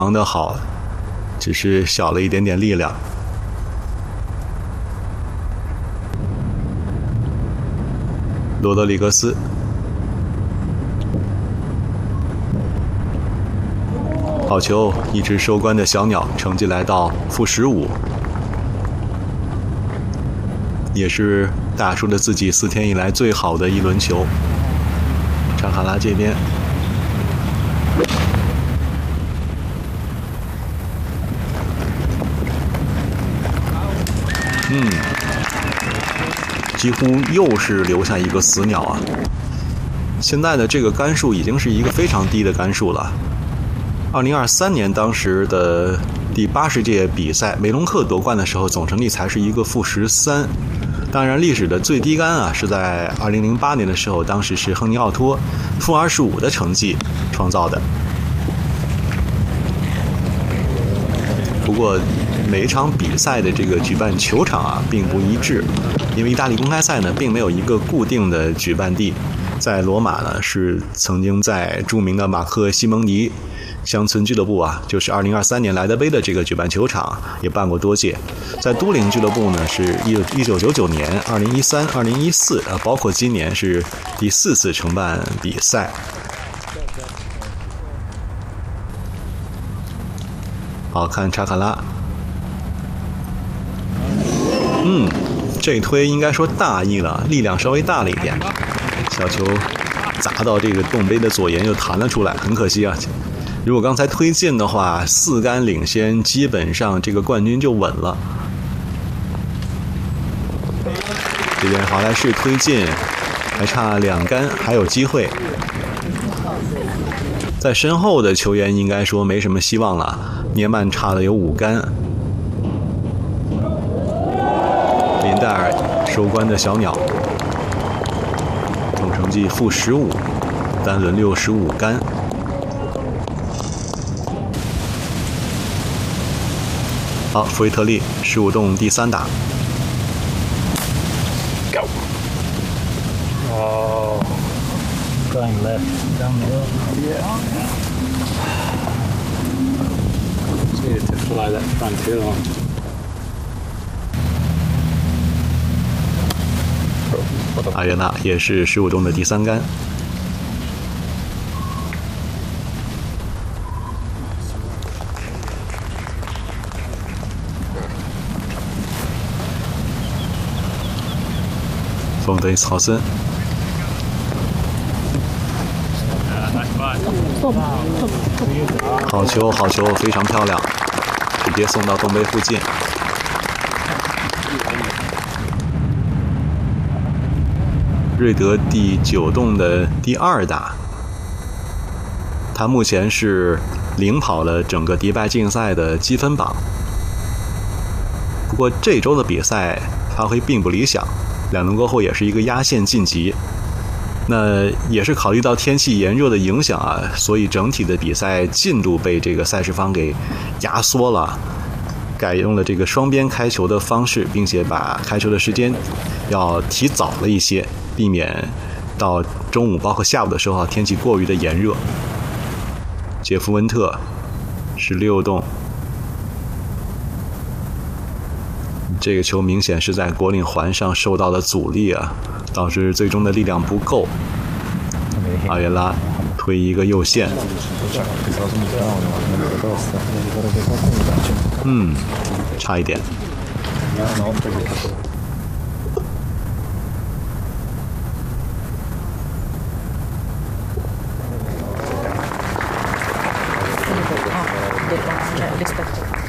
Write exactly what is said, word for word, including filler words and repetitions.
常的好，只是少了一点点力量。罗德里格斯，好球！一只收官的小鸟，成绩来到负十五，也是大叔的自己四天以来最好的一轮球。查卡拉这边。嗯，几乎又是留下一个死鸟啊！现在的这个杆数已经是一个非常低的杆数了。二零二三年当时的第八十届比赛，梅隆克夺冠的时候，总成绩才是一个负十三。当然，历史的最低杆啊是在二零零八年的时候，当时是亨利奥托负二十五的成绩创造的。不过，每一场比赛的这个举办球场啊并不一致，因为意大利公开赛呢并没有一个固定的举办地。在罗马呢是曾经在著名的马克西蒙尼乡村俱乐部啊，就是二零二三年莱德杯的这个举办球场也办过多届。在都灵俱乐部呢是一九九九年、二零一三、二零一四，呃，包括今年是第四次承办比赛。好看查卡拉。嗯，这一推应该说大意了，力量稍微大了一点。小球砸到这个洞杯的左沿又弹了出来，很可惜啊。如果刚才推进的话，四杆领先，基本上这个冠军就稳了。这边华莱士推进，还差两杆，还有机会。在身后的球员应该说没什么希望了，涅曼差了有五杆。林戴尔收官的小鸟，总成绩负十五，单轮六十五杆。好，弗瑞特利十五洞第三打。 Go. Oh, going left down the hill. Yeah. Just needed to fly that front hill. 阿约纳也是十五洞的第三杆。冯德斯豪森，好球，好球，非常漂亮，直接送到洞杯附近。瑞德第九洞的第二打，他目前是领跑了整个迪拜竞赛的积分榜。不过这周的比赛发挥并不理想，两轮过后也是一个压线晋级。那也是考虑到天气炎热的影响啊，所以整体的比赛进度被这个赛事方给压缩了，改用了这个双边开球的方式，并且把开球的时间要提早了一些，避免到中午包括下午的时候天气过于的炎热。杰夫温特十六洞，这个球明显是在果岭环上受到了阻力啊，导致最终的力量不够。阿约拉推一个右线，嗯，差一点。 Expected.